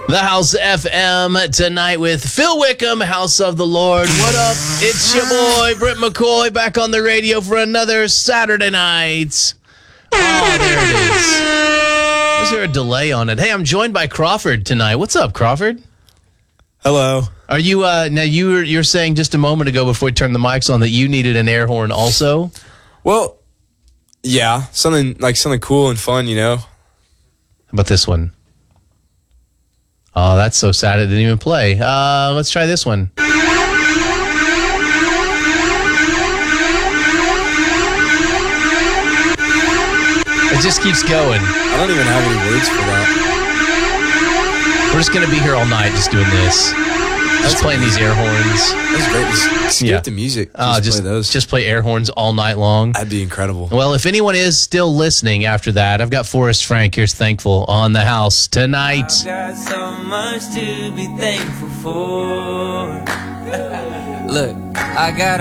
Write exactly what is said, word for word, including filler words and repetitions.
The House F M tonight with Phil Wickham, House of the Lord. What up? It's your boy, Britt McCoy, back on the radio for another Saturday night. Oh, there it is. Was there a delay on it? Hey, I'm joined by Crawford tonight. What's up, Crawford? Hello. Are you, uh, now you were, you're saying just a moment ago before we turned the mics on that you needed an air horn also? Well, yeah, something like something cool and fun, you know? How about this one? Oh, that's so sad it didn't even play. Uh, let's try this one. It just keeps going. I don't even have any words for that. We're just going to be here all night just doing this. Just That's playing amazing. these air horns. That's great. Just skip Yeah. the music. Just, Uh, just, play those. just play air horns all night long. That'd be incredible. Well, if anyone is still listening after that, I've got Forrest Frank here's thankful on the house tonight. I've got so much to be thankful for. Look, I got